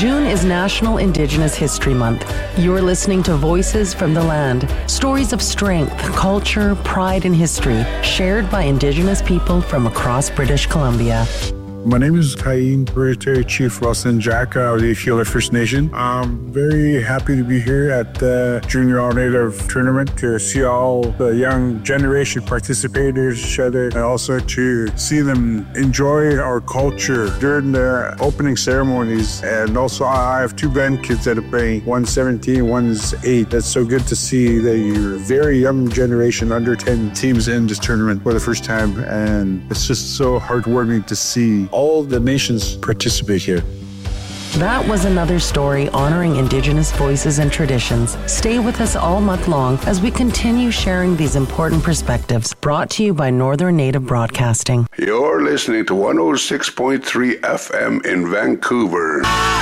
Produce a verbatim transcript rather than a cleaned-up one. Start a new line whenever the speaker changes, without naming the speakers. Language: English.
June is National Indigenous History Month. You're listening to Voices from the Land, stories of strength, culture, pride, and history shared by Indigenous people from across British Columbia.
My name is Kayin, Hereditary Chief Russell Jaka of the Aquila First Nation. I'm very happy to be here at the Junior All Native Tournament to see all the young generation participators each other and also to see them enjoy our culture during the opening ceremonies. And also I have two grandkids that are playing, one's seventeen, one's eight. It's so good to see that you're a very young generation, under ten teams in this tournament for the first time. And it's just so heartwarming to see all the nations participate here.
That was another story honoring Indigenous voices and traditions. Stay with us all month long as we continue sharing these important perspectives, brought to you by Northern Native Broadcasting.
You're listening to one oh six point three F M in Vancouver.